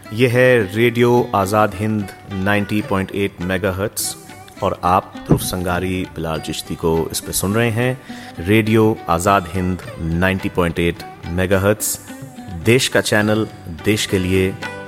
ये है radio Azad Hind 90.8 megahertz और आप ध्रुव संगारी बिलाल चिश्ती को इस पे सुन रहे हैं। रेडियो आज़ाद हिंद 90.8 मेगाहर्ट्ज़, देश का चैनल, देश के लिए,